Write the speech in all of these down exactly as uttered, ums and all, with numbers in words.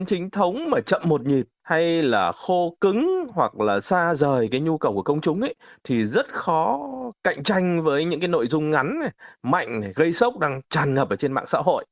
chính thống mà chậm một nhịp hay là khô cứng hoặc là xa rời cái nhu cầu của công chúng ấy thì rất khó cạnh tranh với những cái nội dung ngắn này, mạnh này, gây sốc đang tràn ngập ở trên mạng xã hội.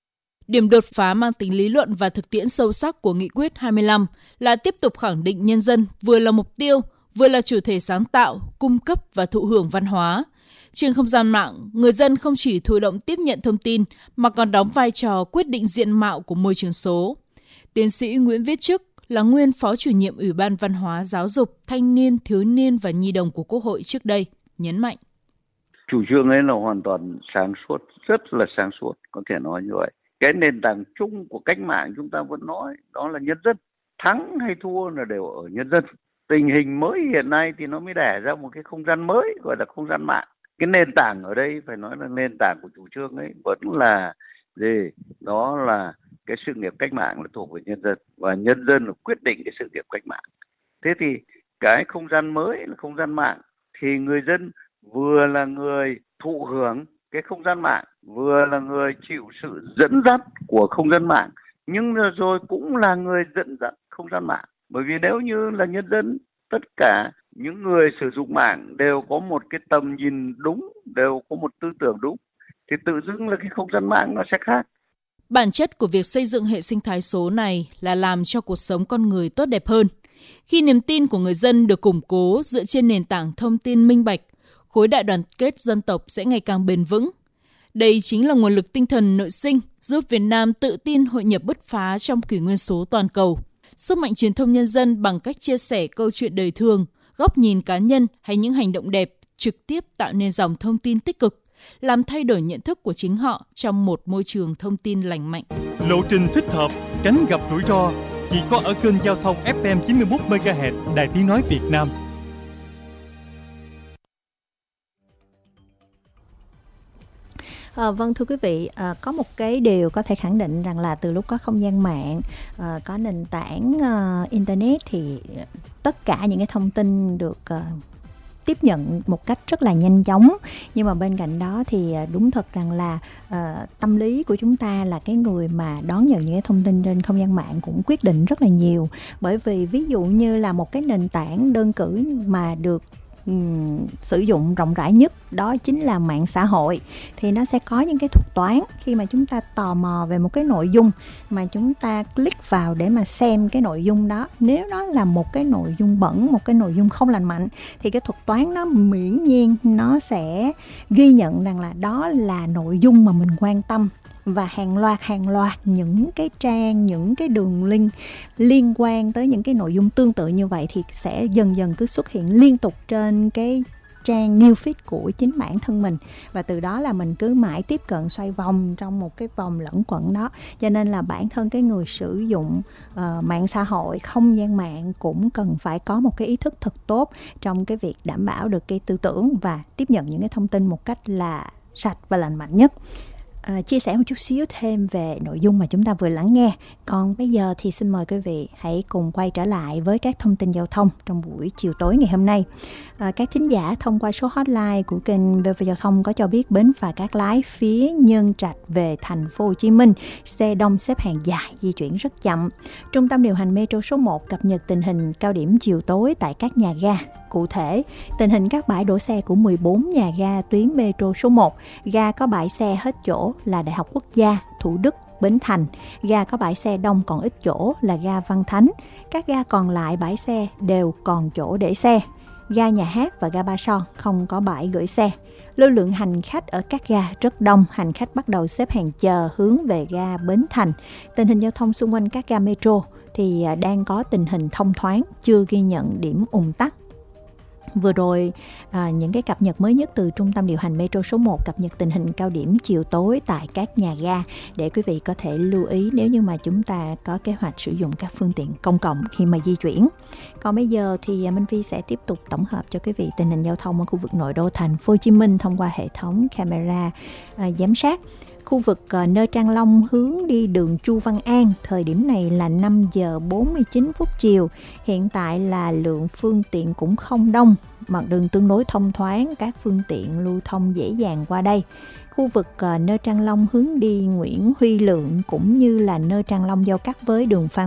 Điểm đột phá mang tính lý luận và thực tiễn sâu sắc của Nghị quyết hai mươi lăm là tiếp tục khẳng định nhân dân vừa là mục tiêu, vừa là chủ thể sáng tạo, cung cấp và thụ hưởng văn hóa. Trên không gian mạng, người dân không chỉ thụ động tiếp nhận thông tin mà còn đóng vai trò quyết định diện mạo của môi trường số. Tiến sĩ Nguyễn Viết Chức là nguyên Phó Chủ nhiệm Ủy ban Văn hóa, Giáo dục, Thanh niên, Thiếu niên và Nhi đồng của Quốc hội trước đây, nhấn mạnh. Chủ trương ấy là hoàn toàn sáng suốt, rất là sáng suốt, có thể nói như vậy. Cái nền tảng chung của cách mạng chúng ta vẫn nói, đó là nhân dân. Thắng hay thua là đều ở nhân dân. Tình hình mới hiện nay thì nó mới đẻ ra một cái không gian mới, gọi là không gian mạng. Cái nền tảng ở đây phải nói là nền tảng của chủ trương ấy vẫn là gì? Đó là cái sự nghiệp cách mạng là thuộc về nhân dân, và nhân dân là quyết định cái sự nghiệp cách mạng. Thế thì cái không gian mới là không gian mạng, thì người dân vừa là người thụ hưởng cái không gian mạng, vừa là người chịu sự dẫn dắt của không gian mạng, nhưng rồi cũng là người dẫn dắt không gian mạng. Bởi vì nếu như là nhân dân, tất cả những người sử dụng mạng đều có một cái tầm nhìn đúng, đều có một tư tưởng đúng, thì tự dưng là cái không gian mạng nó sẽ khác. Bản chất của việc xây dựng hệ sinh thái số này là làm cho cuộc sống con người tốt đẹp hơn. Khi niềm tin của người dân được củng cố dựa trên nền tảng thông tin minh bạch, khối đại đoàn kết dân tộc sẽ ngày càng bền vững. Đây chính là nguồn lực tinh thần nội sinh giúp Việt Nam tự tin hội nhập bứt phá trong kỷ nguyên số toàn cầu. Sức mạnh truyền thông nhân dân bằng cách chia sẻ câu chuyện đời thường, góc nhìn cá nhân hay những hành động đẹp trực tiếp tạo nên dòng thông tin tích cực, làm thay đổi nhận thức của chính họ trong một môi trường thông tin lành mạnh. Lộ trình thích hợp, tránh gặp rủi ro chỉ có ở kênh giao thông ép em chín mươi mốt mê ga héc Đài Tiếng nói Việt Nam. À, vâng thưa quý vị, à, có một cái điều có thể khẳng định rằng là từ lúc có không gian mạng, à, có nền tảng à, internet thì tất cả những cái thông tin được à, tiếp nhận một cách rất là nhanh chóng. Nhưng mà bên cạnh đó thì đúng thật rằng là uh, tâm lý của chúng ta là cái người mà đón nhận những cái thông tin trên không gian mạng cũng quyết định rất là nhiều. Bởi vì ví dụ như là một cái nền tảng đơn cử mà được um, sử dụng rộng rãi nhất đó chính là mạng xã hội, thì nó sẽ có những cái thuật toán khi mà chúng ta tò mò về một cái nội dung mà chúng ta click vào để mà xem cái nội dung đó. Nếu nó là một cái nội dung bẩn, một cái nội dung không lành mạnh, thì cái thuật toán nó miễn nhiên nó sẽ ghi nhận rằng là đó là nội dung mà mình quan tâm. Và hàng loạt hàng loạt những cái trang, những cái đường link liên quan tới những cái nội dung tương tự như vậy thì sẽ dần dần cứ xuất hiện liên tục trên cái trang new feed của chính bản thân mình. Và từ đó là mình cứ mãi tiếp cận xoay vòng trong một cái vòng lẫn quẩn đó. Cho nên là bản thân cái người sử dụng uh, mạng xã hội, không gian mạng cũng cần phải có một cái ý thức thật tốt trong cái việc đảm bảo được cái tư tưởng và tiếp nhận những cái thông tin một cách là sạch và lành mạnh nhất. À, chia sẻ một chút xíu thêm về nội dung mà chúng ta vừa lắng nghe. Còn bây giờ thì xin mời quý vị hãy cùng quay trở lại với các thông tin giao thông trong buổi chiều tối ngày hôm nay. À, các thính giả thông qua số hotline của kênh vê vê Giao thông có cho biết bến phà Cát Lái phía Nhân Trạch về thành phố Hồ Chí Minh xe đông xếp hàng dài, di chuyển rất chậm. Trung tâm điều hành Metro số một cập nhật tình hình cao điểm chiều tối tại các nhà ga. Cụ thể, tình hình các bãi đổ xe của mười bốn nhà ga tuyến Metro số một, ga có bãi xe hết chỗ là Đại học Quốc gia, Thủ Đức, Bến Thành, ga có bãi xe đông còn ít chỗ là ga Văn Thánh. Các ga còn lại bãi xe đều còn chỗ để xe. Ga Nhà Hát và ga Ba Son không có bãi gửi xe. Lưu lượng hành khách ở các ga rất đông, hành khách bắt đầu xếp hàng chờ hướng về ga Bến Thành. Tình hình giao thông xung quanh các ga Metro thì đang có tình hình thông thoáng, chưa ghi nhận điểm ùn tắc. Vừa rồi, à, những cái cập nhật mới nhất từ Trung tâm điều hành Metro số một cập nhật tình hình cao điểm chiều tối tại các nhà ga để quý vị có thể lưu ý nếu như mà chúng ta có kế hoạch sử dụng các phương tiện công cộng khi mà di chuyển. Còn bây giờ thì Minh Phi sẽ tiếp tục tổng hợp cho quý vị tình hình giao thông ở khu vực nội đô thành phố Hồ Chí Minh thông qua hệ thống camera à, giám sát. khu vực uh, Nơ Trang Long hướng đi đường Chu Văn An, thời điểm này là năm giờ bốn mươi chín phút chiều. Hiện tại là lượng phương tiện cũng không đông, mặt đường tương đối thông thoáng, các phương tiện lưu thông dễ dàng qua đây. Khu vực uh, Nơ Trang Long hướng đi Nguyễn Huy Lượng cũng như là Nơ Trang Long giao cắt với đường Phan